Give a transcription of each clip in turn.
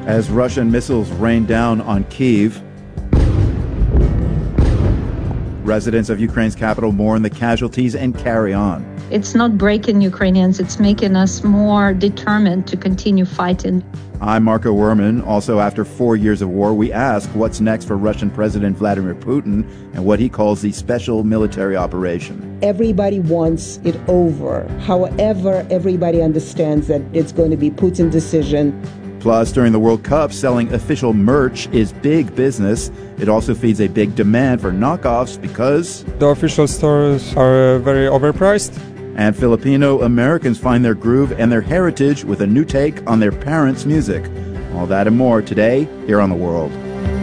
As Russian missiles rain down on Kyiv, residents of Ukraine's capital mourn the casualties and carry on. It's not breaking Ukrainians, it's making us more determined to continue fighting. I'm Marco Werman. Also, after 4 years of war, we ask what's next for Russian President Vladimir Putin and what he calls the special military operation. Everybody wants it over. However, everybody understands that it's going to be Putin's decision. Plus, during the World Cup, selling official merch is big business. It also feeds a big demand for knockoffs because the official stores are very overpriced. And Filipino Americans find their groove and their heritage with a new take on their parents' music. All that and more today here on The World.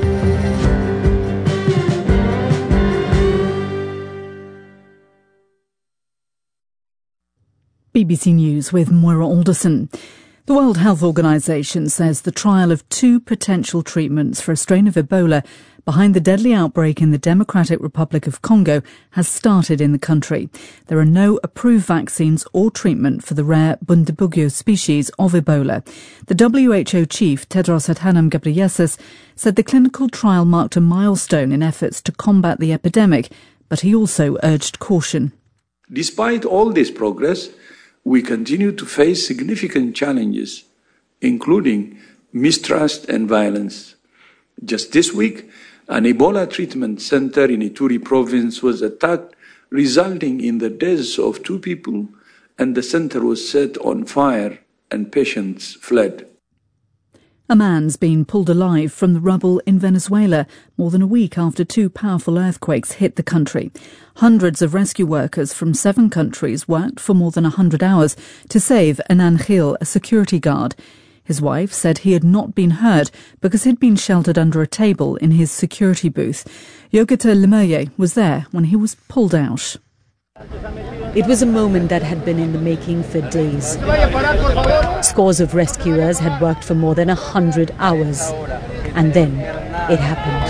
BBC News with Moira Alderson. The World Health Organization says the trial of 2 potential treatments for a strain of Ebola behind the deadly outbreak in the Democratic Republic of Congo has started in the country. There are no approved vaccines or treatment for the rare Bundibugyo species of Ebola. The WHO chief, Tedros Adhanom Ghebreyesus, said the clinical trial marked a milestone in efforts to combat the epidemic, but he also urged caution. Despite all this progress, we continue to face significant challenges, including mistrust and violence. Just this week, an Ebola treatment center in Ituri province was attacked, resulting in the deaths of 2 people, and the center was set on fire and patients fled. A man's been pulled alive from the rubble in Venezuela more than a week after 2 powerful earthquakes hit the country. Hundreds of rescue workers from 7 countries worked for more than 100 hours to save Anan Gil, a security guard. His wife said he had not been hurt because he'd been sheltered under a table in his security booth. Yogita Lemerye was there when he was pulled out. It was a moment that had been in the making for days. Scores of rescuers had worked for more than 100 hours. And then it happened.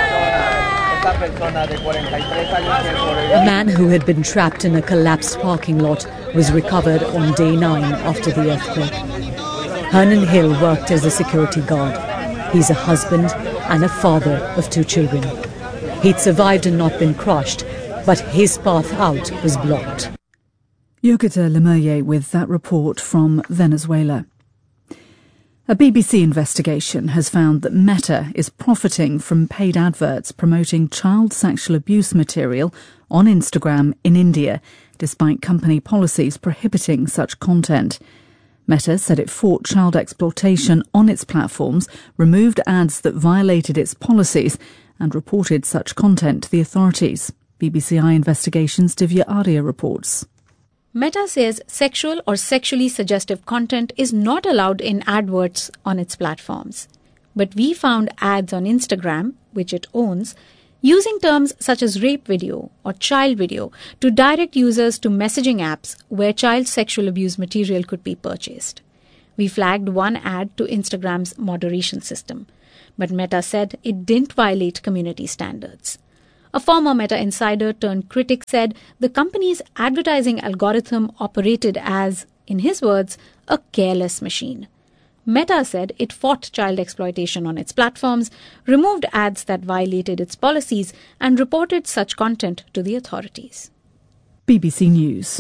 A man who had been trapped in a collapsed parking lot was recovered on day 9 after the earthquake. Hernan Hill worked as a security guard. He's a husband and a father of 2 children. He'd survived and not been crushed, but his path out was blocked. Yogita Lemerye with that report from Venezuela. A BBC investigation has found that Meta is profiting from paid adverts promoting child sexual abuse material on Instagram in India, despite company policies prohibiting such content. Meta said it fought child exploitation on its platforms, removed ads that violated its policies, and reported such content to the authorities. BBC iInvestigation's Divya Arya reports. Meta says sexual or sexually suggestive content is not allowed in adverts on its platforms. But we found ads on Instagram, which it owns, using terms such as rape video or child video to direct users to messaging apps where child sexual abuse material could be purchased. We flagged one ad to Instagram's moderation system, but Meta said it didn't violate community standards. A former Meta insider turned critic said the company's advertising algorithm operated as, in his words, a careless machine. Meta said it fought child exploitation on its platforms, removed ads that violated its policies, and reported such content to the authorities. BBC News.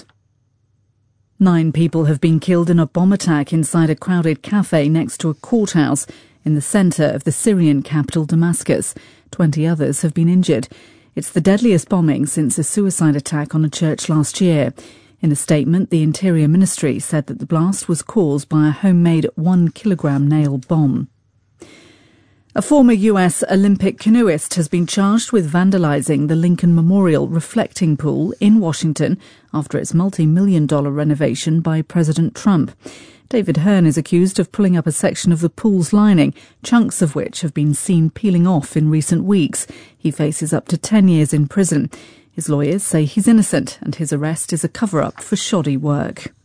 9 people have been killed in a bomb attack inside a crowded cafe next to a courthouse in the centre of the Syrian capital Damascus. 20 others have been injured. It's the deadliest bombing since a suicide attack on a church last year. In a statement, the Interior Ministry said that the blast was caused by a homemade 1-kilogram nail bomb. A former US Olympic canoeist has been charged with vandalizing the Lincoln Memorial reflecting pool in Washington after its multi-million-dollar renovation by President Trump. David Hearn is accused of pulling up a section of the pool's lining, chunks of which have been seen peeling off in recent weeks. He faces up to 10 years in prison. His lawyers say he's innocent and his arrest is a cover-up for shoddy work.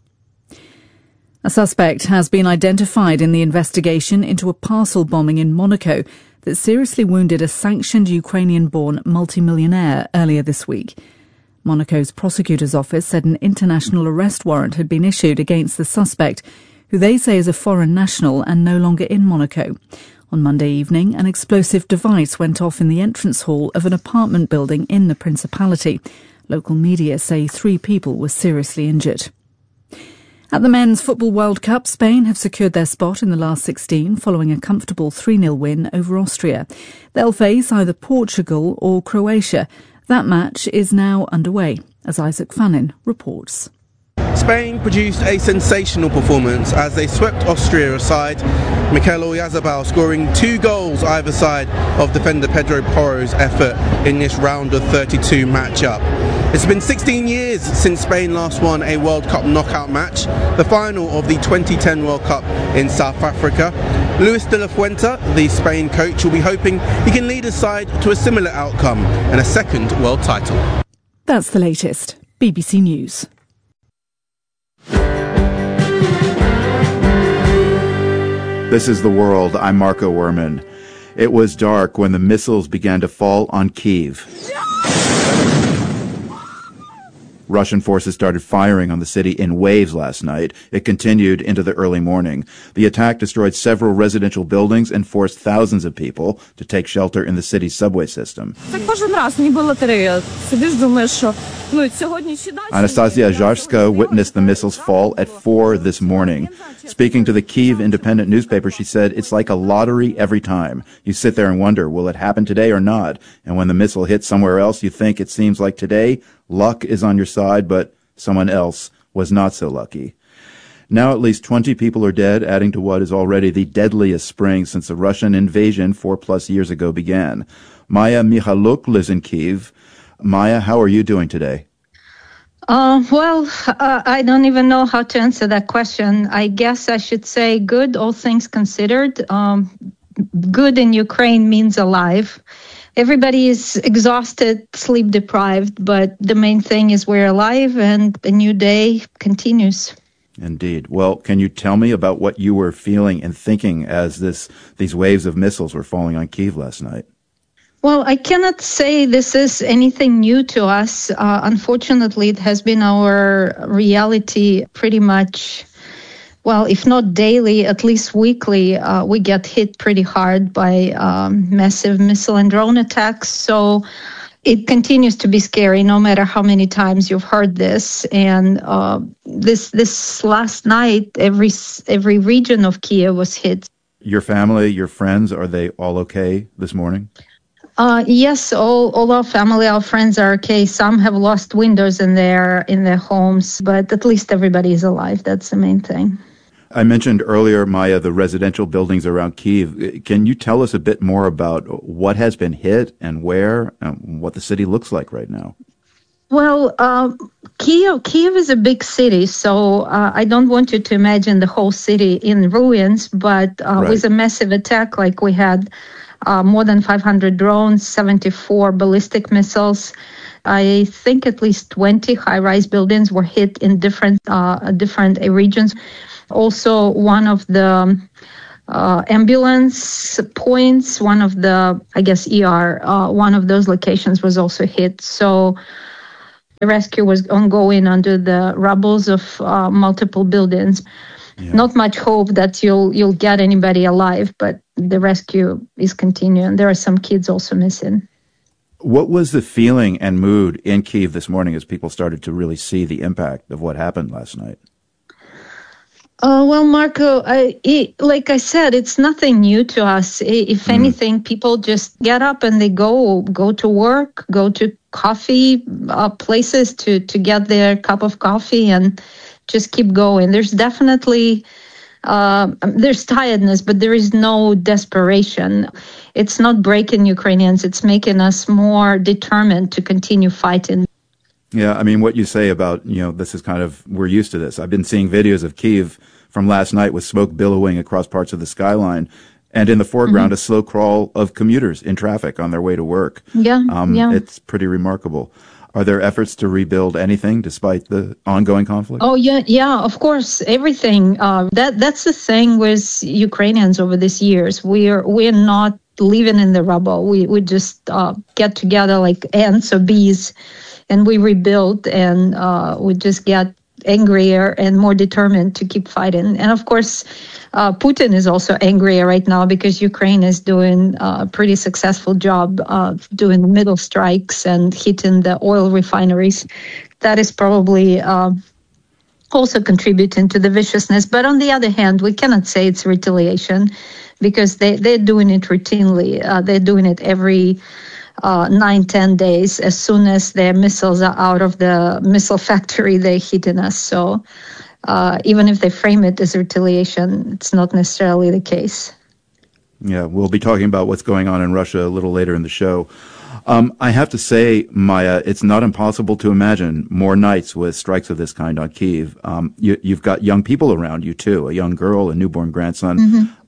A suspect has been identified in the investigation into a parcel bombing in Monaco that seriously wounded a sanctioned Ukrainian-born multimillionaire earlier this week. Monaco's prosecutor's office said an international arrest warrant had been issued against the suspect, who they say is a foreign national and no longer in Monaco. On Monday evening, an explosive device went off in the entrance hall of an apartment building in the Principality. Local media say 3 people were seriously injured. At the Men's Football World Cup, Spain have secured their spot in the last 16 following a comfortable 3-0 win over Austria. They'll face either Portugal or Croatia. That match is now underway, as Isaac Fannin reports. Spain produced a sensational performance as they swept Austria aside, Mikel Oyarzabal scoring 2 goals either side of defender Pedro Porro's effort in this round of 32 matchup. It's been 16 years since Spain last won a World Cup knockout match, the final of the 2010 World Cup in South Africa. Luis de la Fuente, the Spain coach, will be hoping he can lead his side to a similar outcome and a second world title. That's the latest. BBC News. This is The World. I'm Marco Werman. It was dark when the missiles began to fall on Kyiv. Russian forces started firing on the city in waves last night. It continued into the early morning. The attack destroyed several residential buildings and forced thousands of people to take shelter in the city's subway system. Anastasia Zharska witnessed the missiles fall at 4 this morning. Speaking to the Kyiv Independent newspaper, she said, "It's like a lottery every time. You sit there and wonder, will it happen today or not? And when the missile hits somewhere else, you think it seems like today, luck is on your side, but someone else was not so lucky." Now at least 20 people are dead, adding to what is already the deadliest spring since the Russian invasion 4+ years ago began. Maya Michaluk lives in Kyiv. Maya, how are you doing today? I don't even know how to answer that question. I guess I should say good, all things considered. Good in Ukraine means alive. Everybody is exhausted, sleep deprived, but the main thing is we're alive and the new day continues. Indeed. Well, can you tell me about what you were feeling and thinking as these waves of missiles were falling on Kyiv last night? Well, I cannot say this is anything new to us. Unfortunately, it has been our reality pretty much, well, if not daily, at least weekly. We get hit pretty hard by massive missile and drone attacks. So it continues to be scary no matter how many times you've heard this. And this last night, every region of Kyiv was hit. Your family, your friends, are they all okay this morning? Yes, all our family, our friends are okay. Some have lost windows in their homes, but at least everybody is alive. That's the main thing. I mentioned earlier, Maya, the residential buildings around Kyiv. Can you tell us a bit more about what has been hit and where, and what the city looks like right now? Well, Kyiv is a big city, so I don't want you to imagine the whole city in ruins, but with a massive attack like we had, more than 500 drones, 74 ballistic missiles. I think at least 20 high-rise buildings were hit in different regions. Also, one of the ambulance points, one of the, I guess, ER, one of those locations was also hit. So the rescue was ongoing under the rubbles of multiple buildings. Yeah. Not much hope that you'll get anybody alive, but the rescue is continuing. There are some kids also missing. What was the feeling and mood in Kyiv this morning as people started to really see the impact of what happened last night? Well, Marco, like I said, it's nothing new to us. If anything, people just get up and they go to work, go to coffee places to get their cup of coffee and just keep going. There's definitely there's tiredness, but there is no desperation. It's not breaking Ukrainians. It's making us more determined to continue fighting. Yeah, I mean, what you say about, this is kind of, we're used to this. I've been seeing videos of Kyiv from last night with smoke billowing across parts of the skyline. And in the foreground, a slow crawl of commuters in traffic on their way to work. Yeah. It's pretty remarkable. Are there efforts to rebuild anything despite the ongoing conflict? Oh, yeah, of course, everything. That's the thing with Ukrainians over these years. We're not living in the rubble. We just get together like ants or bees, and we rebuild, and we just get angrier and more determined to keep fighting. And of course, Putin is also angrier right now because Ukraine is doing a pretty successful job of doing middle strikes and hitting the oil refineries. That is probably also contributing to the viciousness. But on the other hand, we cannot say it's retaliation because they're doing it routinely. They're doing it every 9-10 days. As soon as their missiles are out of the missile factory, they're hitting us. So even if they frame it as retaliation, it's not necessarily the case. Yeah, we'll be talking about what's going on in Russia a little later in the show. I have to say, Maya, it's not impossible to imagine more nights with strikes of this kind on Kyiv. You've got young people around you, too, a young girl, a newborn grandson.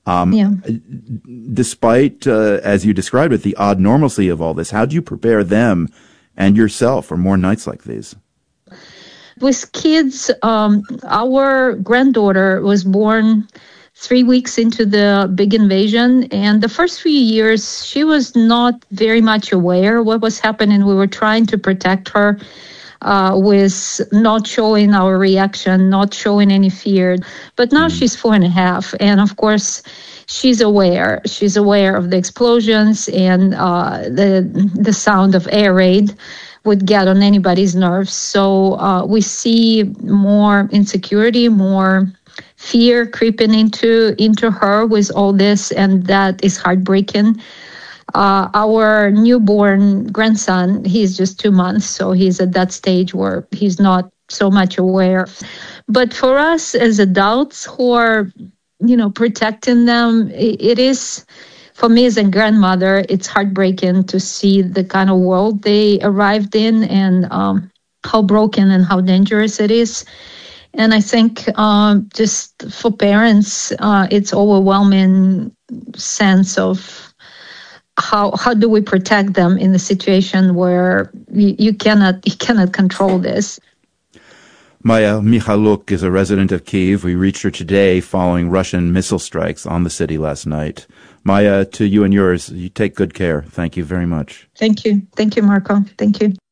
Despite, as you described it, the odd normalcy of all this, how do you prepare them and yourself for more nights like these? With kids, our granddaughter was born 3 weeks into the big invasion. And the first few years, she was not very much aware what was happening. We were trying to protect her with not showing our reaction, not showing any fear. But now she's 4.5. And of course, she's aware. She's aware of the explosions and the sound of air raid would get on anybody's nerves. So we see more insecurity, more fear creeping into her with all this, and that is heartbreaking. Our newborn grandson, he's just 2 months, so he's at that stage where he's not so much aware. But for us as adults who are, protecting them, it is, for me as a grandmother, it's heartbreaking to see the kind of world they arrived in and how broken and how dangerous it is. And I think just for parents, it's overwhelming sense of how do we protect them in the situation where you cannot control this. Maya Michaluk is a resident of Kyiv. We reached her today following Russian missile strikes on the city last night. Maya, to you and yours, you take good care. Thank you very much. Thank you. Thank you, Marco. Thank you.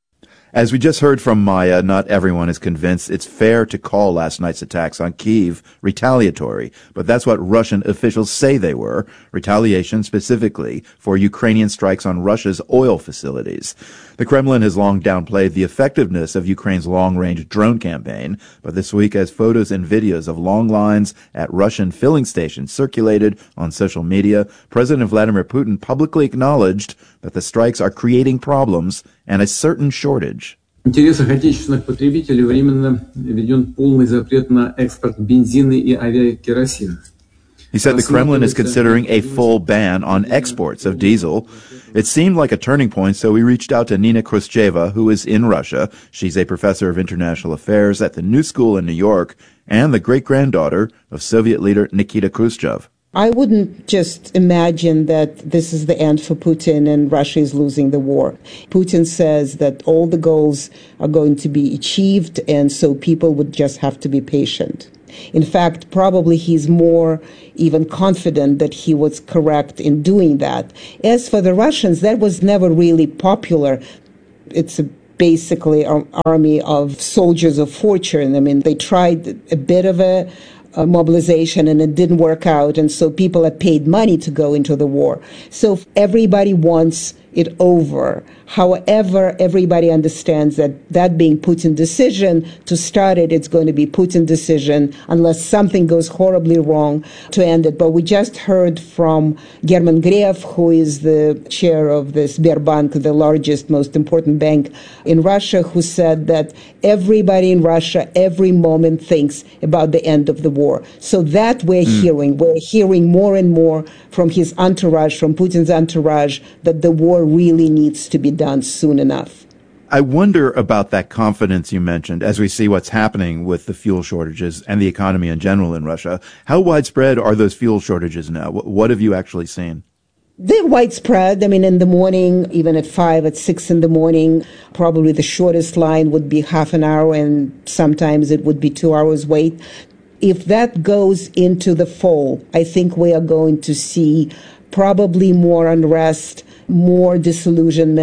As we just heard from Maya, not everyone is convinced it's fair to call last night's attacks on Kyiv retaliatory, but that's what Russian officials say they were, retaliation specifically for Ukrainian strikes on Russia's oil facilities. The Kremlin has long downplayed the effectiveness of Ukraine's long-range drone campaign, but this week as photos and videos of long lines at Russian filling stations circulated on social media, President Vladimir Putin publicly acknowledged that the strikes are creating problems and a certain shortage. В интересах отечественных потребителей временно введен полный запрет на экспорт бензина и авиакеросина. He said the Kremlin is considering a full ban on exports of diesel. It seemed like a turning point, so we reached out to Nina Khrushcheva, who is in Russia. She's a professor of international affairs at the New School in New York and the great-granddaughter of Soviet leader Nikita Khrushchev. I wouldn't just imagine that this is the end for Putin and Russia is losing the war. Putin says that all the goals are going to be achieved, and so people would just have to be patient. In fact, probably he's more even confident that he was correct in doing that. As for the Russians, that was never really popular. It's basically an army of soldiers of fortune. I mean, they tried a bit of a mobilization and it didn't work out, and so people had paid money to go into the war. So everybody wants it over. However, everybody understands that being Putin's decision to start it, it's going to be Putin's decision unless something goes horribly wrong to end it. But we just heard from German Gref, who is the chair of the Sberbank, the largest, most important bank in Russia, who said that everybody in Russia every moment thinks about the end of the war. So that we're hearing more and more from his entourage, from Putin's entourage, that the war really needs to be done soon enough. I wonder about that confidence you mentioned as we see what's happening with the fuel shortages and the economy in general in Russia. How widespread are those fuel shortages now? What have you actually seen? They're widespread. I mean, in the morning, even at 5, at 6 in the morning, probably the shortest line would be half an hour, and sometimes it would be 2 hours wait. If that goes into the fall, I think we are going to see probably more unrest, more disillusionment,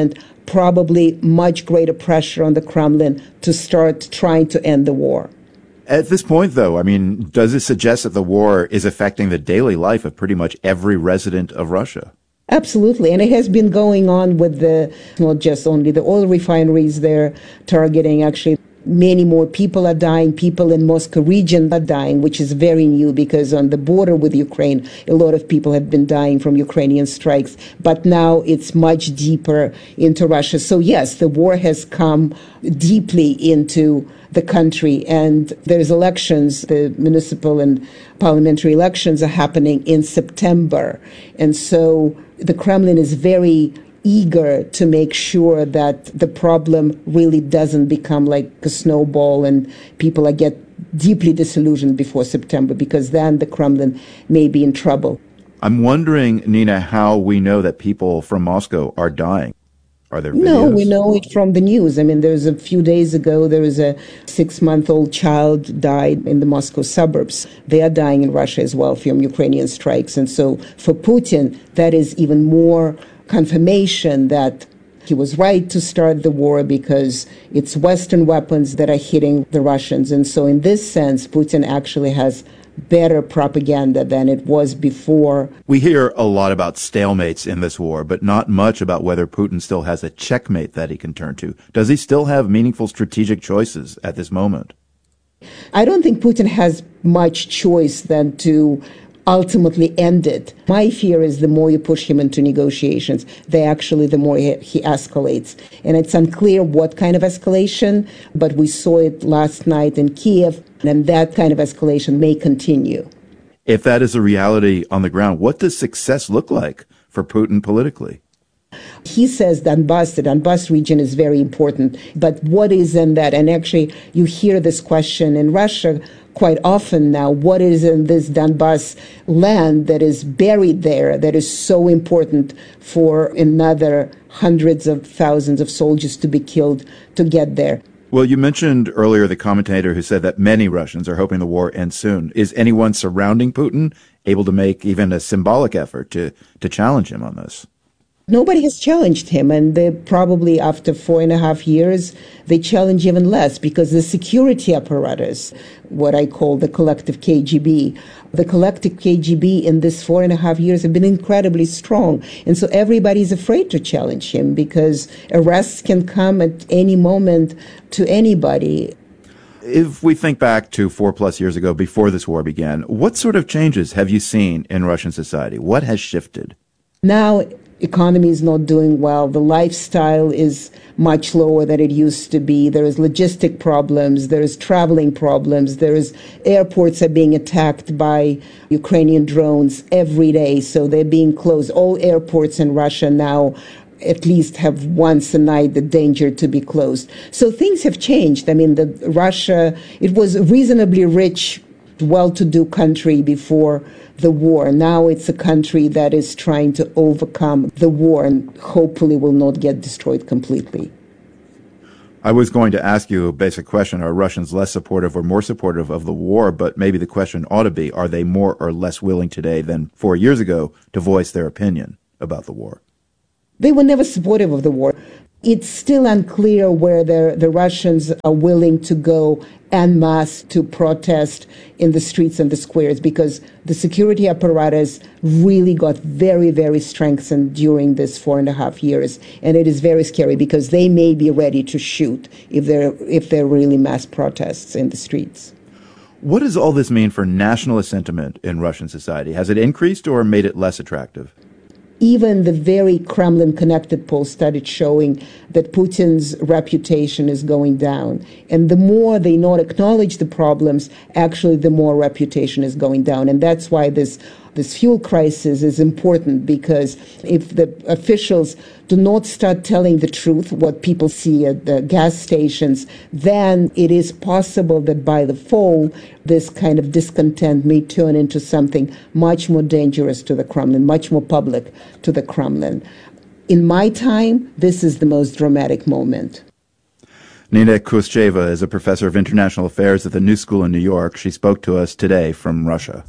probably much greater pressure on the Kremlin to start trying to end the war. At this point, though, I mean, does it suggest that the war is affecting the daily life of pretty much every resident of Russia? Absolutely. And it has been going on with not just only the oil refineries they're targeting, actually. Many more people are dying. People in Moscow region are dying, which is very new because on the border with Ukraine, a lot of people have been dying from Ukrainian strikes. But now it's much deeper into Russia. So yes, the war has come deeply into the country. And there's elections, the municipal and parliamentary elections are happening in September. And so the Kremlin is very eager to make sure that the problem really doesn't become like a snowball and people get deeply disillusioned before September, because then the Kremlin may be in trouble. I'm wondering, Nina, how we know that people from Moscow are dying. Are there videos? No, we know it from the news. I mean, there's a few days ago, there was a 6-month-old child died in the Moscow suburbs. They are dying in Russia as well from Ukrainian strikes. And so for Putin, that is even more confirmation that he was right to start the war, because it's Western weapons that are hitting the Russians. And so in this sense, Putin actually has better propaganda than it was before. We hear a lot about stalemates in this war, but not much about whether Putin still has a checkmate that he can turn to. Does he still have meaningful strategic choices at this moment? I don't think Putin has much choice than to ultimately end it. My fear is the more you push him into negotiations, the more he escalates. And it's unclear what kind of escalation, but we saw it last night in Kiev, and that kind of escalation may continue. If that is a reality on the ground, what does success look like for Putin politically? He says the Donbas region is very important, but what is in that? And actually, you hear this question in Russia quite often now. What is in this Donbas land that is buried there that is so important for another hundreds of thousands of soldiers to be killed to get there? Well, you mentioned earlier the commentator who said that many Russians are hoping the war ends soon. Is anyone surrounding Putin able to make even a symbolic effort to challenge him on this? Nobody has challenged him, and they probably after 4.5 years, they challenge even less, because the security apparatus, what I call the collective KGB in this 4.5 years have been incredibly strong. And so everybody's afraid to challenge him, because arrests can come at any moment to anybody. If we think back to 4+ years ago, before this war began, what sort of changes have you seen in Russian society? What has shifted? Now, economy is not doing well. The lifestyle is much lower than it used to be. There is logistic problems. There is traveling problems. There is airports are being attacked by Ukrainian drones every day. So they're being closed. All airports in Russia now at least have once a night the danger to be closed. So things have changed. I mean, Russia, it was a reasonably rich, well-to-do country before the war. Now it's a country that is trying to overcome the war and hopefully will not get destroyed completely. I was going to ask you a basic question. Are Russians less supportive or more supportive of the war? But maybe the question ought to be, are they more or less willing today than 4 years ago to voice their opinion about the war? They were never supportive of the war. It's still unclear where the Russians are willing to go en masse to protest in the streets and the squares, because the security apparatus really got very, very strengthened during this 4.5 years. And it is very scary, because they may be ready to shoot if there are really mass protests in the streets. What does all this mean for nationalist sentiment in Russian society? Has it increased or made it less attractive? Even the very Kremlin-connected polls started showing that Putin's reputation is going down. And the more they not acknowledge the problems, actually the more reputation is going down. And that's why this fuel crisis is important, because if the officials do not start telling the truth, what people see at the gas stations, then it is possible that by the fall, this kind of discontent may turn into something much more dangerous to the Kremlin, much more public to the Kremlin. In my time, this is the most dramatic moment. Nina Koscheva is a professor of international affairs at the New School in New York. She spoke to us today from Russia.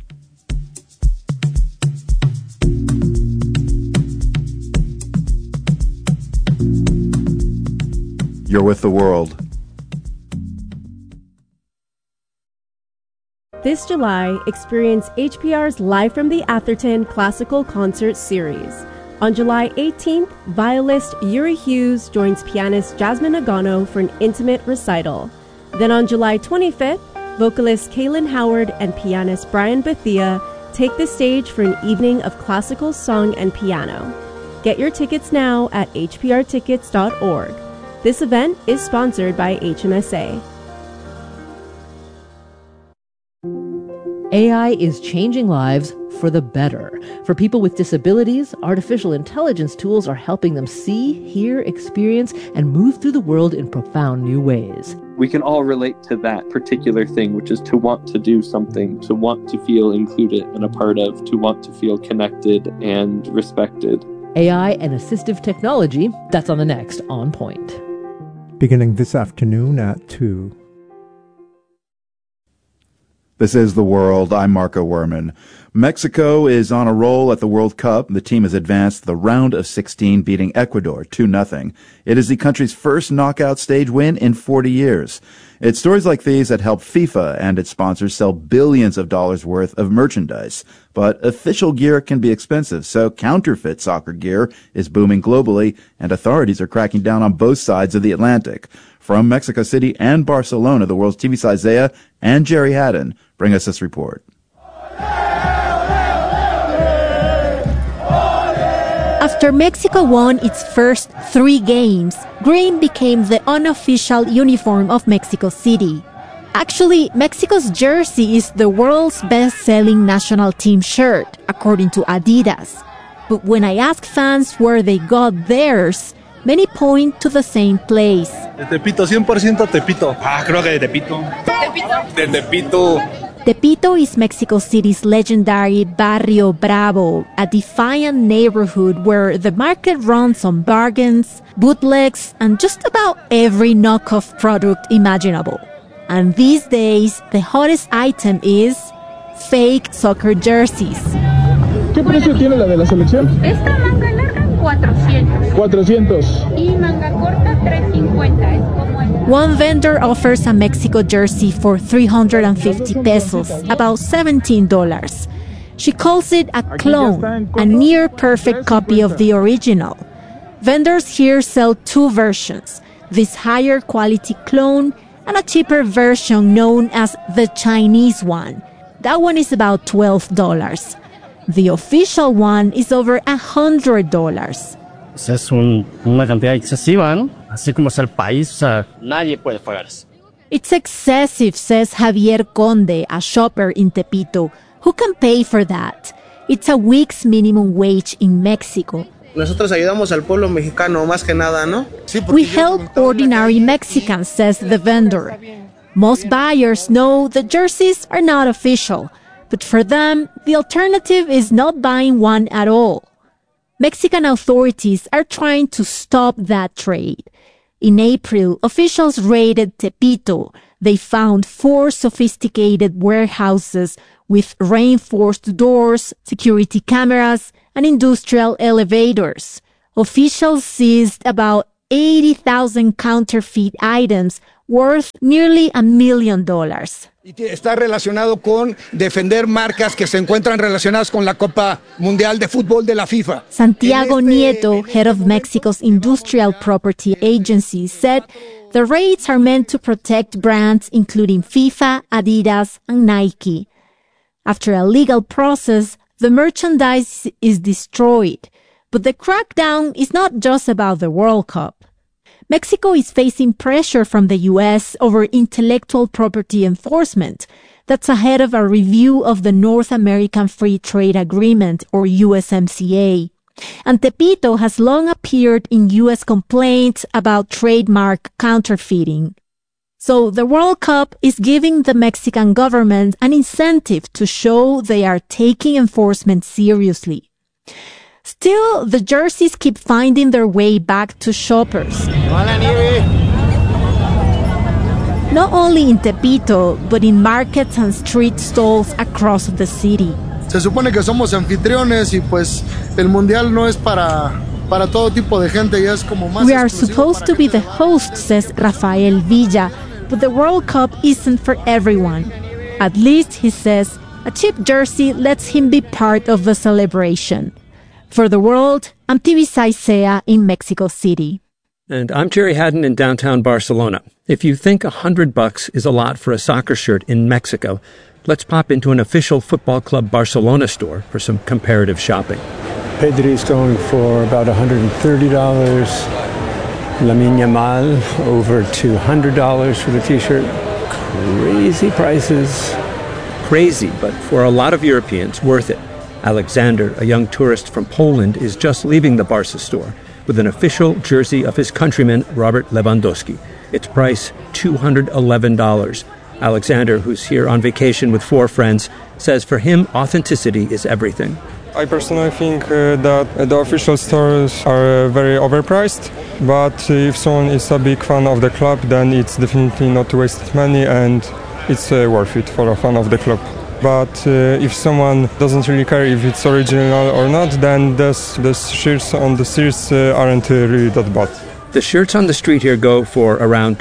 You're with The World. This July, experience HPR's Live from the Atherton Classical Concert Series. On July 18th, violist Yuri Hughes joins pianist Jasmine Agano for an intimate recital. Then on July 25th, vocalist Kaylin Howard and pianist Brian Bethia take the stage for an evening of classical song and piano. Get your tickets now at hprtickets.org. This event is sponsored by HMSA. AI is changing lives for the better. For people with disabilities, artificial intelligence tools are helping them see, hear, experience, and move through the world in profound new ways. We can all relate to that particular thing, which is to want to do something, to want to feel included and a part of, to want to feel connected and respected. AI and assistive technology, that's on the next On Point. Beginning this afternoon at 2. This is The World. I'm Marco Werman. Mexico is on a roll at the World Cup. The team has advanced the round of 16, beating Ecuador 2-0. It is the country's first knockout stage win in 40 years. It's stories like these that help FIFA and its sponsors sell billions of dollars worth of merchandise. But official gear can be expensive, so counterfeit soccer gear is booming globally, and authorities are cracking down on both sides of the Atlantic. From Mexico City and Barcelona, the World's TV's Isaiah and Jerry Haddon bring us this report. After Mexico won its first 3 games, green became the unofficial uniform of Mexico City. Actually, Mexico's jersey is the world's best-selling national team shirt, according to Adidas. But when I ask fans where they got theirs, many point to the same place. De Tepito, 100% Tepito. Creo que de Tepito. ¿Tepito? De Tepito. Tepito is Mexico City's legendary Barrio Bravo, a defiant neighborhood where the market runs on bargains, bootlegs, and just about every knockoff product imaginable. And these days, the hottest item is fake soccer jerseys. ¿Qué precio tiene la de la selección? Esta manga larga, 400. 400. Y manga corta, 350. Es como el... One vendor offers a Mexico jersey for 350 pesos, about $17. She calls it a clone, a near-perfect copy of the original. Vendors here sell 2 versions, this higher quality clone and a cheaper version known as the Chinese one. That one is about $12. The official one is over $100. Es una cantidad excesiva, ¿no? Así como es el país, o sea, nadie puede pagar eso. It's excessive, says Javier Conde, a shopper in Tepito. Who can pay for that? It's a week's minimum wage in Mexico. Nosotros ayudamos al pueblo mexicano más que nada, ¿no? We help ordinary Mexicans, says the vendor. Most buyers know the jerseys are not official, but for them, the alternative is not buying one at all. Mexican authorities are trying to stop that trade. In April, officials raided Tepito. They found 4 sophisticated warehouses with reinforced doors, security cameras, and industrial elevators. Officials seized about 80,000 counterfeit items worth nearly $1 million. Está relacionado con defender marcas que se encuentran relacionadas con la Copa Mundial de Fútbol de la FIFA. Santiago Nieto, head of Mexico's Industrial Property Agency, said the raids are meant to protect brands including FIFA, Adidas, and Nike. After a legal process, the merchandise is destroyed. But the crackdown is not just about the World Cup. Mexico is facing pressure from the U.S. over intellectual property enforcement. That's ahead of a review of the North American Free Trade Agreement, or USMCA. And Tepito has long appeared in U.S. complaints about trademark counterfeiting. So the World Cup is giving the Mexican government an incentive to show they are taking enforcement seriously. Still, the jerseys keep finding their way back to shoppers. Not only in Tepito, but in markets and street stalls across the city. Se supone que somos anfitriones y pues el mundial no es para para todo tipo de gente y es como más. We are supposed to be the host, says Rafael Villa, but the World Cup isn't for everyone. At least, he says, a cheap jersey lets him be part of the celebration. For The World, I'm TV Saisea in Mexico City. And I'm Jerry Haddon in downtown Barcelona. If you think $100 is a lot for a soccer shirt in Mexico, let's pop into an official Football Club Barcelona store for some comparative shopping. Pedri's going for about $130. Lamine Yamal over $200 for the t-shirt. Crazy prices. Crazy, but for a lot of Europeans, worth it. Alexander, a young tourist from Poland, is just leaving the Barca store with an official jersey of his countryman, Robert Lewandowski. Its price, $211. Alexander, who's here on vacation with 4 friends, says for him, authenticity is everything. I personally think that the official stores are very overpriced, but if someone is a big fan of the club, then it's definitely not wasted money and it's worth it for a fan of the club. But if someone doesn't really care if it's original or not, then the shirts on the streets aren't really that bad. The shirts on the street here go for around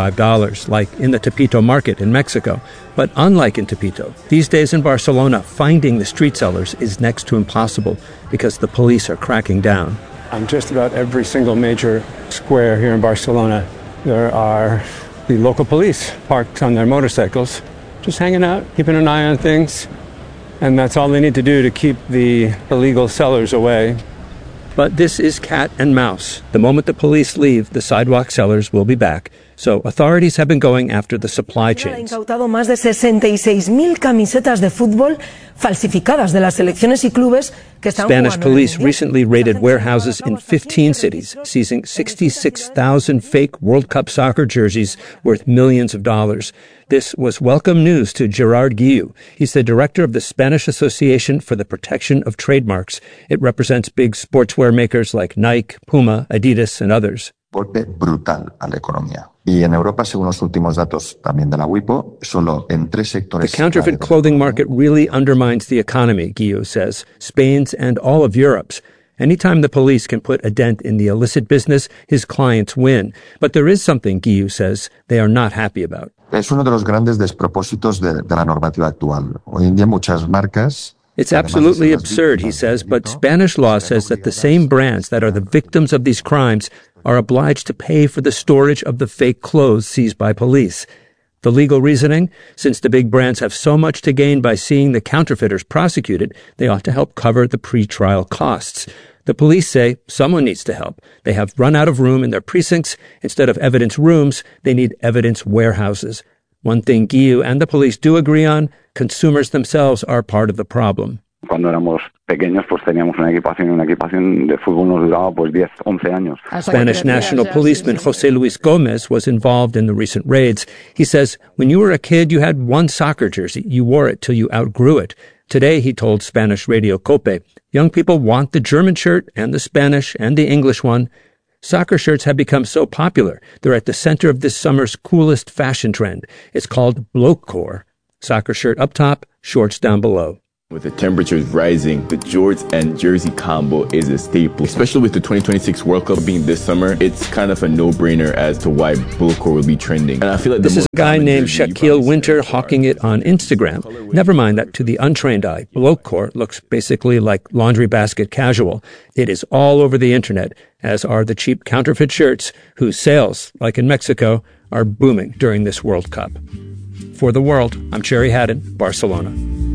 $25, like in the Tepito market in Mexico. But unlike in Tepito, these days in Barcelona, finding the street sellers is next to impossible because the police are cracking down. On just about every single major square here in Barcelona, there are the local police parked on their motorcycles, just hanging out, keeping an eye on things. And that's all they need to do to keep the illegal sellers away. But this is cat and mouse. The moment the police leave, the sidewalk sellers will be back. So authorities have been going after the supply chains. Incautado más de 66,000 camisetas de fútbol falsificadas de las selecciones y clubes que están jugando. Spanish police recently raided warehouses in 15 cities, seizing 66,000 fake World Cup soccer jerseys worth millions of dollars. This was welcome news to Gerard Guiu. He's the director of the Spanish Association for the Protection of Trademarks. It represents big sportswear makers like Nike, Puma, Adidas, and others. Golpe brutal a la economía. Y en Europa, según los últimos datos también de la WIPO, solo en 3 sectores. The counterfeit clothing market really undermines the economy, Guiu says, Spain's and all of Europe's. Anytime the police can put a dent in the illicit business, his clients win. But there is something, Guiu says, they are not happy about. Es uno de los grandes despropósitos de la normativa actual. Hoy en día muchas marcas. It's absolutely absurd, he says, but Spanish law says that the same brands that are the victims of these crimes are obliged to pay for the storage of the fake clothes seized by police. The legal reasoning? Since the big brands have so much to gain by seeing the counterfeiters prosecuted, they ought to help cover the pre-trial costs. The police say someone needs to help. They have run out of room in their precincts. Instead of evidence rooms, they need evidence warehouses. One thing Guiu and the police do agree on, consumers themselves are part of the problem. Cuando éramos pequeños, pues teníamos una equipación de fútbol nos duraba pues 10, 11 años. Spanish national policeman José Luis Gómez was involved in the recent raids. He says, when you were a kid, you had one soccer jersey. You wore it till you outgrew it. Today, he told Spanish radio COPE, young people want the German shirt and the Spanish and the English one. Soccer shirts have become so popular. They're at the center of this summer's coolest fashion trend. It's called blokecore. Soccer shirt up top, shorts down below. With the temperatures rising, the jorts and jersey combo is a staple. Especially with the 2026 World Cup being this summer, it's kind of a no-brainer as to why blokecore will be trending. And I feel like this is a guy named Shaquille Winter hawking it on Instagram. Never mind that to the untrained eye, blokecore looks basically like laundry basket casual. It is all over the internet, as are the cheap counterfeit shirts whose sales, like in Mexico, are booming during this World Cup. For The World, I'm Cherry Haddon, Barcelona.